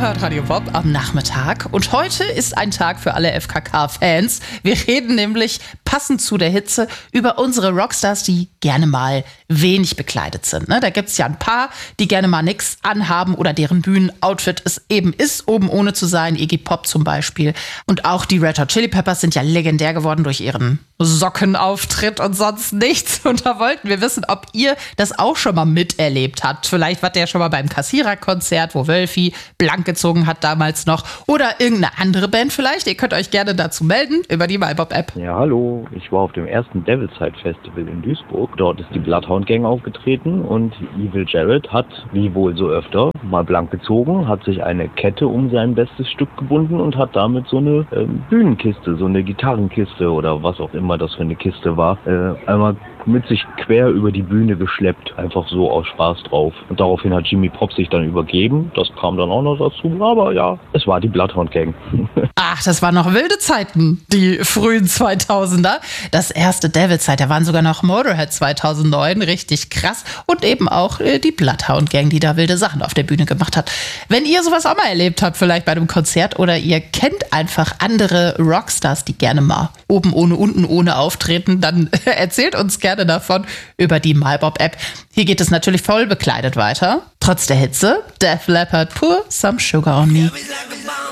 hört Radio Bob am Nachmittag und heute ist ein Tag für alle FKK-Fans. Wir reden nämlich passend zu der Hitze über unsere Rockstars, die gerne mal wenig bekleidet sind. Da gibt es ja ein paar, die gerne mal nichts anhaben oder deren Bühnenoutfit es eben ist, oben ohne zu sein. Iggy Pop zum Beispiel. Und auch die Red Hot Chili Peppers sind ja legendär geworden durch ihren Sockenauftritt und sonst nichts. Und da wollten wir wissen, ob ihr das auch schon mal miterlebt habt. Vielleicht wart ihr ja schon mal beim Kassierer-Konzert, wo Wölfi blank gezogen hat damals noch. Oder irgendeine andere Band vielleicht. Ihr könnt euch gerne dazu melden über die MyBob-App. Ja, hallo. Ich war auf dem ersten Devilside Festival in Duisburg. Dort ist die Bloodhound Gang aufgetreten und Evil Jared hat, wie wohl so öfter, mal blank gezogen, hat sich eine Kette um sein bestes Stück gebunden und hat damit so eine Bühnenkiste, so eine Gitarrenkiste oder was auch immer das für eine Kiste war, einmal mit sich quer über die Bühne geschleppt, einfach so aus Spaß drauf. Und daraufhin hat Jimmy Pop sich dann übergeben, das kam dann auch noch dazu, aber ja, es war die Bloodhound Gang. Ach, das waren noch wilde Zeiten, die frühen 2000er. Das erste Devilside, da waren sogar noch Motorhead 2009, richtig krass. Und eben auch die Bloodhound Gang, die da wilde Sachen auf der Bühne gemacht hat. Wenn ihr sowas auch mal erlebt habt, vielleicht bei einem Konzert oder ihr kennt einfach andere Rockstars, die gerne mal oben ohne, unten ohne auftreten, dann erzählt uns gerne davon über die MyBob-App. Hier geht es natürlich voll bekleidet weiter. Trotz der Hitze, Def Leppard, Pour Some Sugar on Me.